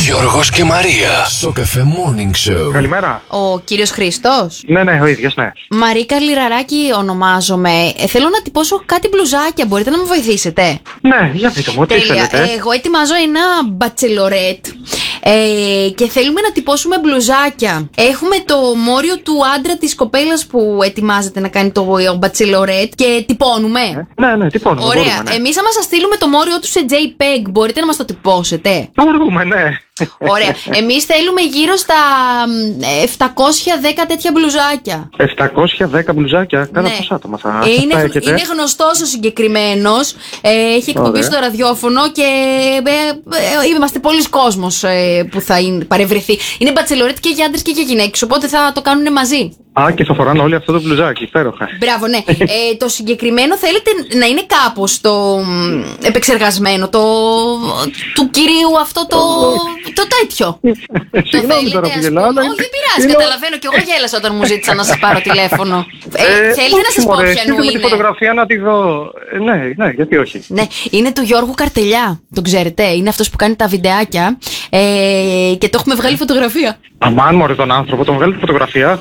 Γιώργος και Μαρία. Στο Cafe Morning Show. Καλημέρα. Ο κύριος Χρήστος. Ναι, ο ίδιος, ναι. Μαρίκα Λιραράκη ονομάζομαι. Θέλω να τυπώσω κάτι μπλουζάκια. Μπορείτε να με βοηθήσετε? Ναι, για πείτε μου, τι θέλετε. Εγώ ετοιμάζω ένα μπατσελορέτ. Και θέλουμε να τυπώσουμε μπλουζάκια. Έχουμε το μόριο του άντρα της κοπέλας που ετοιμάζεται να κάνει το μπατσελορέτ και τυπώνουμε. Ναι, τυπώνουμε. Ωραία. Μπορούμε, ναι. Εμείς άμα σας στείλουμε το μόριο του σε JPEG, μπορείτε να μας το τυπώσετε? Μπορούμε, ναι. Ωραία. Εμείς θέλουμε γύρω στα 710 τέτοια μπλουζάκια. 710 μπλουζάκια. Κάνα Ναι. πόσα άτομα θα έχετε? Είναι γνωστός ο συγκεκριμένος. Έχει εκπομπή στο ραδιόφωνο και είμαστε πολλοί κόσμος που θα παρευρεθεί. Είναι μπατσελορέτ και για άντρες και για γυναίκες, οπότε θα το κάνουν μαζί. Α, και θα φοράνε όλοι αυτό το μπλουζάκι. Υπέροχα. Μπράβο, ναι. Το συγκεκριμένο θέλετε να είναι κάπως το επεξεργασμένο, του κυρίου αυτό το τέτοιο. Συγγνώμη τώρα που γελάω, αλλά... Όχι, δεν πειράζει, καταλαβαίνω. Και εγώ γέλασα όταν μου ζήτησαν να σας πάρω τηλέφωνο. Θέλετε να σας πω ποιανού είναι? είναι? Τη φωτογραφία να τη δω. Ναι, γιατί όχι. Ναι, είναι του Γιώργου Καρτελιά. Τον ξέρετε, είναι αυτός που κάνει τα βιντεάκια και το έχουμε βγάλει φωτογραφία. Αμάν, μωρέ τον άνθρωπο, τον βγάλει τη φωτογραφία.